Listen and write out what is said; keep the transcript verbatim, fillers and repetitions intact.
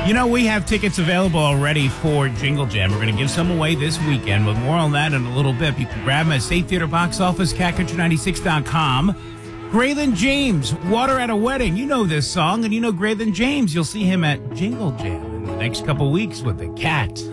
You know, we have tickets available already for Jingle Jam. We're going to give some away this weekend, with more on that in a little bit. You can grab them at State Theater box office, cat country ninety-six dot com. Graydon James, Water at a Wedding. You know this song, and you know Graydon James. You'll see him at Jingle Jam in the next couple weeks with the Cat.